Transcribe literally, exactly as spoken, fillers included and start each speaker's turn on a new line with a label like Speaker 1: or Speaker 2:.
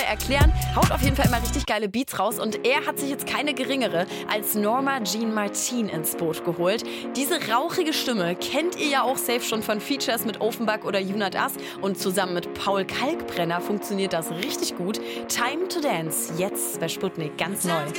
Speaker 1: erklären, haut auf jeden Fall immer richtig geile Beats raus und er hat sich jetzt keine geringere als Norma Jean Martin ins Boot geholt. Diese rauchige Stimme kennt ihr ja auch safe schon von Features mit Offenbach oder Junat As und zusammen mit Paul Kalkbrenner funktioniert das richtig gut. Time to Dance, jetzt bei Sputnik ganz neu.